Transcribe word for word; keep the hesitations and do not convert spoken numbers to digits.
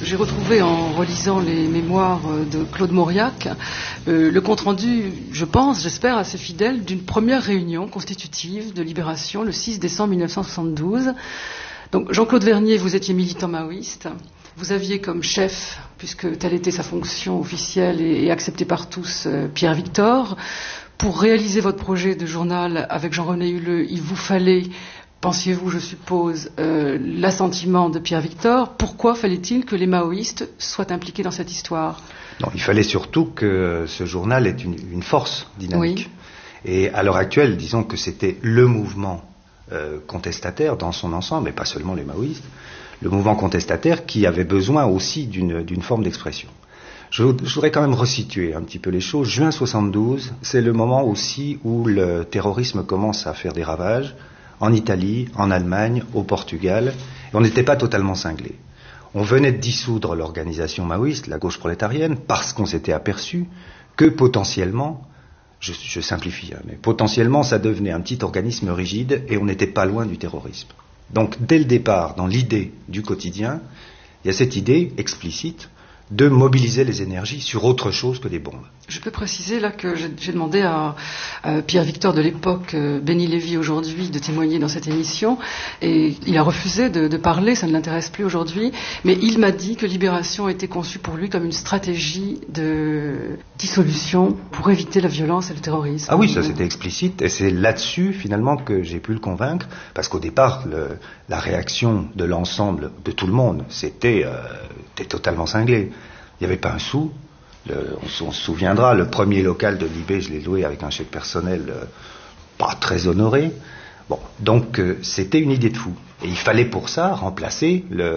J'ai retrouvé en relisant les mémoires de Claude Mauriac euh, le compte-rendu, je pense, j'espère, assez fidèle d'une première réunion constitutive de Libération le six décembre mille neuf cent soixante-douze. Donc Jean-Claude Vernier, vous étiez militant maoïste. Vous aviez comme chef, puisque telle était sa fonction officielle et, et acceptée par tous, euh, Pierre Victor. Pour réaliser votre projet de journal avec Jean-René Huleux, il vous fallait, pensiez-vous, je suppose, euh, l'assentiment de Pierre Victor. Pourquoi fallait-il que les maoïstes soient impliqués dans cette histoire ? Non, il fallait surtout que ce journal ait une, une force dynamique. Oui. Et à l'heure actuelle, disons que c'était le mouvement euh, contestataire dans son ensemble, et pas seulement les maoïstes, le mouvement contestataire qui avait besoin aussi d'une, d'une forme d'expression. Je, je voudrais quand même resituer un petit peu les choses. Juin soixante-douze, c'est le moment aussi où le terrorisme commence à faire des ravages en Italie, en Allemagne, au Portugal, et on n'était pas totalement cinglés. On venait de dissoudre l'organisation maoïste, la gauche prolétarienne, parce qu'on s'était aperçu que potentiellement, je, je simplifie, hein, mais potentiellement ça devenait un petit organisme rigide et on n'était pas loin du terrorisme. Donc dès le départ, dans l'idée du quotidien, il y a cette idée explicite de mobiliser les énergies sur autre chose que des bombes. Je peux préciser là que j'ai, j'ai demandé à, à Pierre Victor de l'époque, euh, Benny Lévy aujourd'hui, de témoigner dans cette émission, et il a refusé de, de parler, ça ne l'intéresse plus aujourd'hui, mais il m'a dit que Libération était conçue pour lui comme une stratégie de dissolution pour éviter la violence et le terrorisme. Ah oui, ça c'était explicite, et c'est là-dessus finalement que j'ai pu le convaincre, parce qu'au départ, le, la réaction de l'ensemble, de tout le monde, c'était, euh, c'était totalement cinglé. Il n'y avait pas un sou. Le, on, on se souviendra, le premier local de Libé, je l'ai loué avec un chèque personnel euh, pas très honoré. Bon, donc euh, c'était une idée de fou. Et il fallait pour ça remplacer le